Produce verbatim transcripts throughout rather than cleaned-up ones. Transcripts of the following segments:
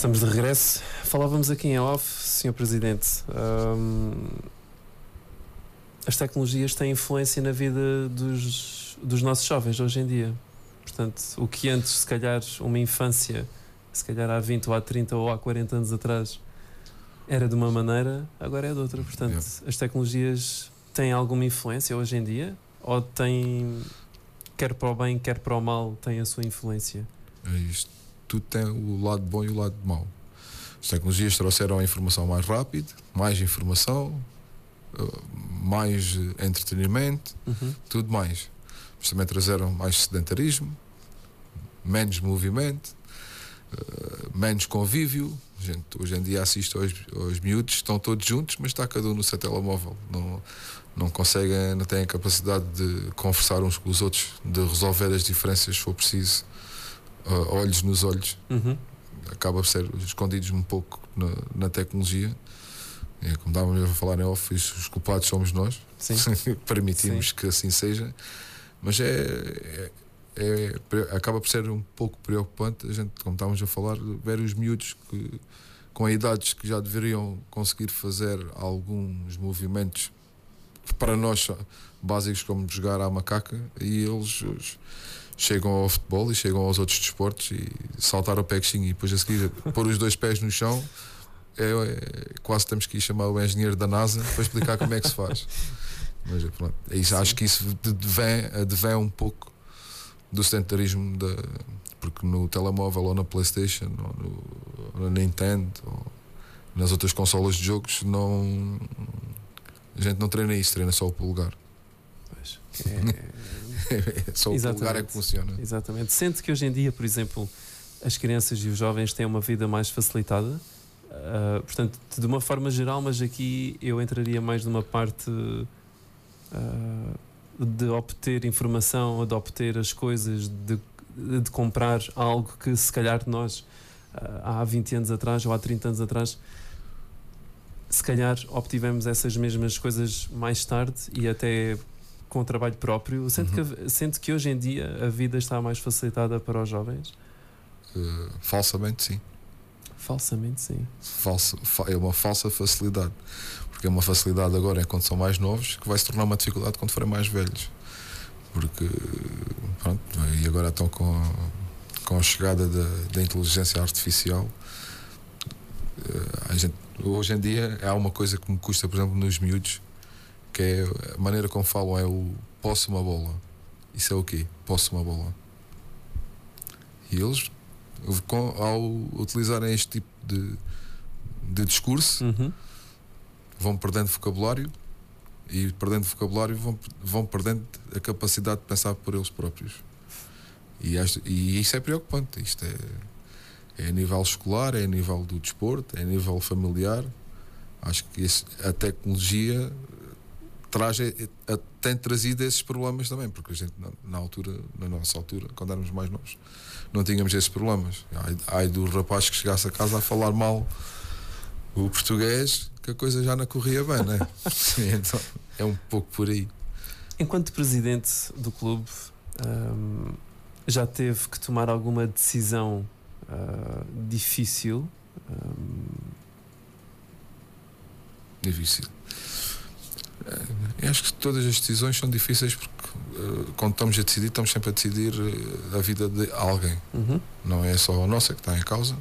Estamos de regresso. Falávamos aqui em off, senhor Presidente. Um, as tecnologias têm influência na vida dos, dos nossos jovens hoje em dia. Portanto, o que antes, se calhar, uma infância, se calhar há vinte ou há trinta ou há quarenta anos atrás, era de uma maneira, agora é de outra. Portanto, yeah. As tecnologias têm alguma influência hoje em dia? Ou têm, quer para o bem, quer para o mal, têm a sua influência? É isto. Tudo tem o lado bom e o lado mau. As tecnologias trouxeram a informação mais rápida, mais informação, mais entretenimento, uhum. tudo mais. Mas também trazeram mais sedentarismo, menos movimento, menos convívio. A gente hoje em dia assiste aos, aos miúdos, estão todos juntos, mas está cada um no seu telemóvel. Não, não conseguem, não têm a capacidade de conversar uns com os outros, de resolver as diferenças, se for preciso. Uh, olhos nos olhos, uhum. acaba por ser escondidos um pouco na, na tecnologia. É, como estávamos a falar em off, os culpados somos nós, permitimos Sim. que assim seja, mas é, é, é, acaba por ser um pouco preocupante a gente, como estávamos a falar, ver os miúdos que, com idades que já deveriam conseguir fazer alguns movimentos para nós básicos, como jogar à macaca, e eles chegam ao futebol e chegam aos outros desportos e saltar ao peixinho e depois a seguir pôr os dois pés no chão. É, é, quase temos que ir chamar o engenheiro da NASA para explicar como é que se faz. Mas pronto, é isso, acho que isso advém, advém um pouco do sedentarismo da, porque no telemóvel ou na PlayStation ou no, na Nintendo ou nas outras consolas de jogos não, a gente não treina isso, treina só o polegar. Pois, é... Só o Exatamente. Polegar é que funciona. Exatamente. Sente que hoje em dia, por exemplo, as crianças e os jovens têm uma vida mais facilitada, uh, portanto, de uma forma geral, mas aqui eu entraria mais numa parte uh, de obter informação, ou de obter as coisas, de, de comprar algo que se calhar nós uh, há vinte anos atrás ou há trinta anos atrás se calhar obtivemos essas mesmas coisas mais tarde e até com o trabalho próprio. Sente, uhum. que, sente que hoje em dia a vida está mais facilitada para os jovens? Uh, falsamente sim. Falsamente sim. Falsa, é uma falsa facilidade. Porque é uma facilidade agora é quando são mais novos, que vai se tornar uma dificuldade quando forem mais velhos. Porque pronto, e agora estão com, com a chegada da, da inteligência artificial. Uh, a gente, hoje em dia há uma coisa que me custa, por exemplo, nos miúdos, que é a maneira como falam, é o posso uma bola. Isso é o quê? Posso uma bola. E eles, com, ao utilizarem este tipo de, de discurso, uhum. vão perdendo vocabulário e perdendo vocabulário vão, vão perdendo a capacidade de pensar por eles próprios. E, e isso é preocupante. Isto é, é a nível escolar, é a nível do desporto, é a nível familiar. Acho que esse, a tecnologia traz, tem trazido esses problemas também, porque a gente na, na altura, na nossa altura, quando éramos mais novos, não tínhamos esses problemas. Ai, ai do rapaz que chegasse a casa a falar mal o português, que a coisa já não corria bem, né? Então é um pouco por aí. Enquanto presidente do clube, hum, já teve que tomar alguma decisão uh, difícil? Hum... Difícil. Eu acho que todas as decisões são difíceis porque uh, quando estamos a decidir, estamos sempre a decidir uh, a vida de alguém. Uhum. Não é só a nossa que está em causa.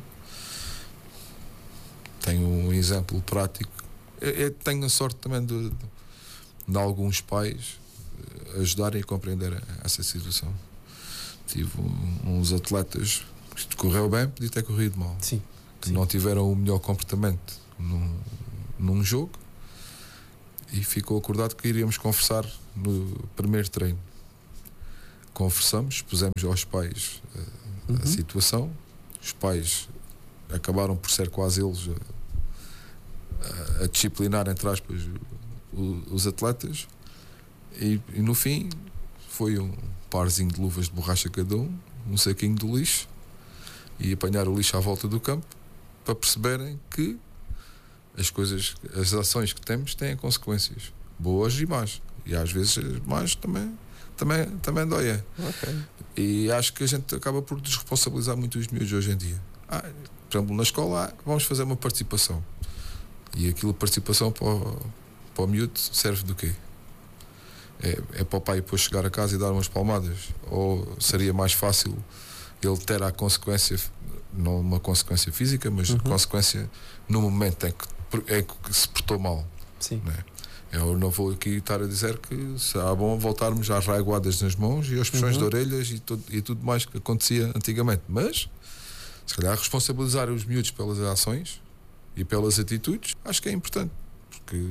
Tenho um exemplo prático. Eu, eu tenho a sorte também de, de, de alguns pais uh, ajudarem a compreender essa situação. Tive um, uns atletas que correu bem, podia ter corrido mal. Sim. Que Sim. não tiveram o melhor comportamento num, num jogo. E ficou acordado que iríamos conversar no primeiro treino. Conversamos, pusemos aos pais uh, uhum. a situação. Os pais acabaram por ser quase eles a, a, a disciplinar, entre aspas, o, os atletas. E, e no fim foi um parzinho de luvas de borracha cada um, um saquinho de lixo, e apanhar o lixo à volta do campo para perceberem que as coisas, as ações que temos têm consequências, boas e más, e às vezes as más também, também, também dói. Okay. E acho que a gente acaba por desresponsabilizar muito os miúdos hoje em dia. Ah, por exemplo, na escola ah, vamos fazer uma participação. E aquilo, participação para o, para o miúdo, serve do quê? É, é para o pai depois chegar a casa e dar umas palmadas? Ou seria mais fácil ele ter a consequência, não uma consequência física, mas uhum. consequência no momento em que, em que se portou mal? Sim. Né? Eu não vou aqui estar a dizer que será bom voltarmos às raiguadas nas mãos e aos puxões uhum. de orelhas e tudo, e tudo mais que acontecia antigamente, mas se calhar responsabilizar os miúdos pelas ações e pelas atitudes, acho que é importante, porque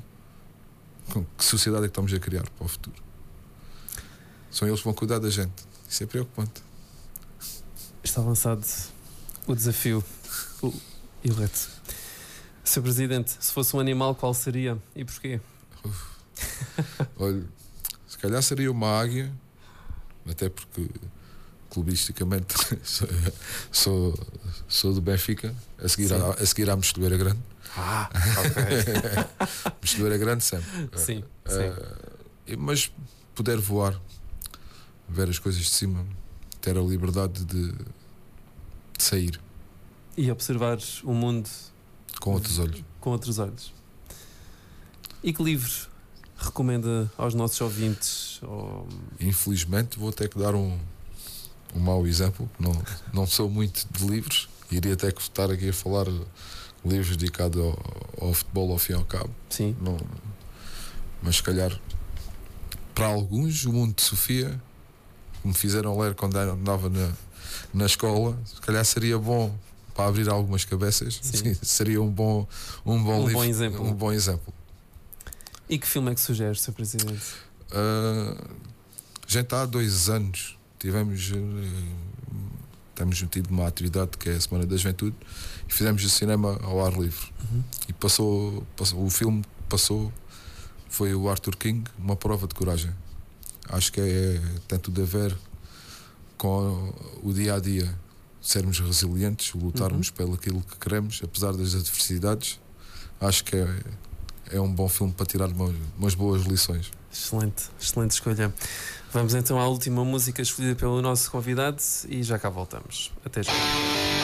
que sociedade é que estamos a criar para o futuro? São eles que vão cuidar da gente. Isso é preocupante. Está lançado o desafio o, e o reto. senhor Presidente, se fosse um animal, qual seria e porquê? Uf. Olha, se calhar seria uma águia, até porque clubisticamente sou, sou do Benfica, a seguir, a, a seguir à Mosteleira Grande. Ah, ok. Mosteleira Grande sempre. Sim, uh, sim. Mas poder voar, ver as coisas de cima, ter a liberdade de, de sair. E observar o mundo com outros olhos. Com outros olhos. E que livro recomenda aos nossos ouvintes? Ou... Infelizmente vou ter que dar um, um mau exemplo. Não, não sou muito de livros. Iria até que estar aqui a falar livros dedicados ao, ao futebol ao fim e ao cabo. Sim. Não, mas se calhar para alguns o Mundo de Sofia, que me fizeram ler quando andava na, na escola, se calhar seria bom para abrir algumas cabeças. Sim. Seria um bom, um bom um livro, bom exemplo. um bom exemplo. E que filme é que sugere, senhor Presidente? Uh, a gente há dois anos tivemos uh, temos tido uma atividade que é a Semana da Juventude e fizemos o cinema ao ar livre. Uhum. E passou, passou o filme que passou foi o Arthur King, Uma Prova de Coragem. Acho que é, tem tudo a ver com o dia a dia, sermos resilientes, lutarmos uhum. pelo aquilo que queremos, apesar das adversidades. Acho que é, é um bom filme para tirar umas, umas boas lições. Excelente, excelente escolha. Vamos então à última música escolhida pelo nosso convidado e já cá voltamos. Até já.